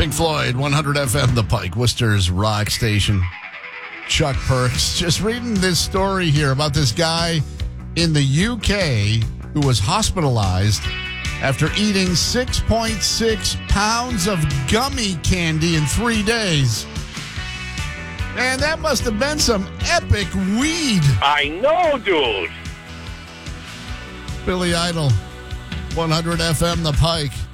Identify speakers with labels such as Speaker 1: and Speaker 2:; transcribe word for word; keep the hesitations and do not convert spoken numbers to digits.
Speaker 1: Pink Floyd, one hundred F M, The Pike, Worcester's rock station. Chuck Perks. Just reading this story here about this guy in the U K who was hospitalized after eating six point six pounds of gummy candy in three days. Man, that must have been some epic weed.
Speaker 2: I know, dude.
Speaker 1: Billy Idol, one hundred F M, The Pike.